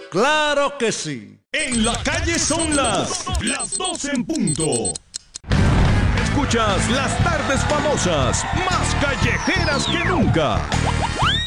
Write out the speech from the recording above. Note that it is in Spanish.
¡Claro que sí! En la calle son las 12 en punto. Escuchas las tardes famosas, más callejeras que nunca.